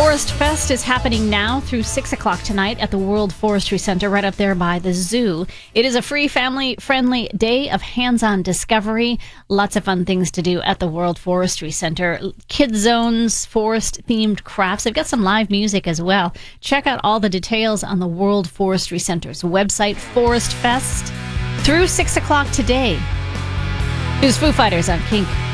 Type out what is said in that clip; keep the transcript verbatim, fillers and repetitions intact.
Forest Fest is happening now through six o'clock tonight at the World Forestry Center right up there by the zoo. It is a free, family-friendly day of hands-on discovery. Lots of fun things to do at the World Forestry Center. Kid zones, forest-themed crafts. They've got some live music as well. Check out all the details on the World Forestry Center's website, Forest Fest, through six o'clock today. Here's Foo Fighters on Kink.